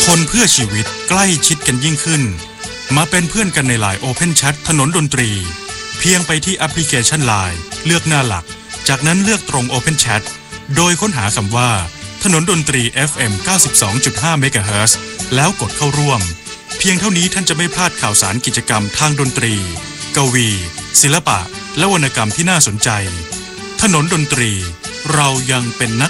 คนเพื่อชีวิตใกล้ชิดกันยิ่งขึ้นมาเป็นเพื่อนกันในไลน์ Open Chat ถนนดนตรีเพียงไปที่แอปพลิเคชัน LINE เลือกหน้าหลักจากนั้นเลือกตรง Open Chat โดยค้นหาคำว่าถนนดนตรี FM 92.5 เมกะเฮิรตซ์แล้วกดเข้าร่วมเพียงเท่านี้ท่านจะไม่พลาดข่าวสารกิจกรรมทางดนตรีกวีศิลปะและวรรณกรรมที่น่าสนใจถนนดนตรีเรายังเป็นนัก